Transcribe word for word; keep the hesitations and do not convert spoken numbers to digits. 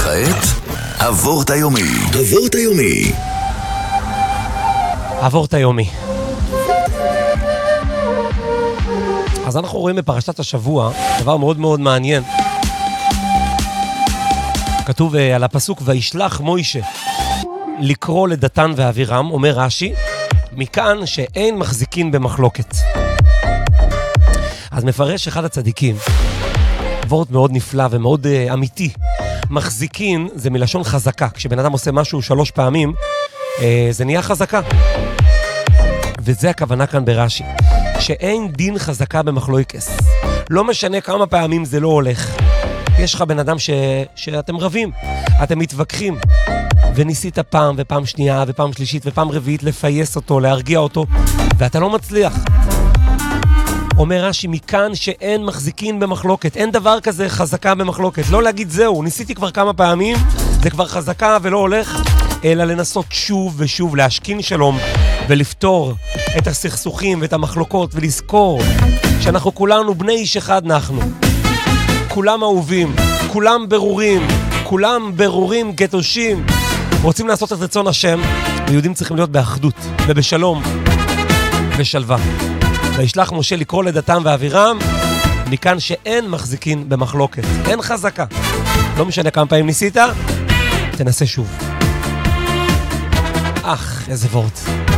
וכעת, הוורט היומי. הוורט היומי. הוורט היומי. אז אנחנו רואים בפרשת השבוע דבר מאוד מאוד מעניין. כתוב על הפסוק, וישלח מוישה לקרוא לדתן ואבירם, אומר רש"י, מכאן שאין מחזיקין במחלוקת. אז מפרש אחד הצדיקים, וורט מאוד נפלא ומאוד uh, אמיתי. מחזיקין זה מלשון חזקה. כשבן אדם עושה משהו שלוש פעמים, uh, זה נהיה חזקה. וזה הכוונה כאן ברש"י. שאין דין חזקה במחלוקס. לא משנה כמה פעמים זה לא הולך. יש לך בן אדם ש... שאתם רבים, אתם מתווכחים, וניסית פעם ופעם שנייה ופעם שלישית ופעם רביעית לפייס אותו, להרגיע אותו, ואתה לא מצליח. אומר רש"י, מכאן שאין מחזיקין במחלוקת, אין דבר כזה חזקה במחלוקת. לא להגיד זהו, ניסיתי כבר כמה פעמים, זה כבר חזקה ולא הולך, אלא לנסות שוב ושוב להשכין שלום ולפתור את הסכסוכים ואת המחלוקות, ולזכור שאנחנו כולנו בני איש אחד אנחנו. כולם אהובים, כולם ברורים, כולם ברורים קדושים. רוצים לעשות את רצון השם, ויהודים צריכים להיות באחדות ובשלום ושלווה. וישלח משה לקרוא לדתן ואבירם, מכאן שאין מחזיקין במחלוקת. אין חזקה. לא משנה כמה פעמים ניסית, תנסה שוב. אך, איזה וורט.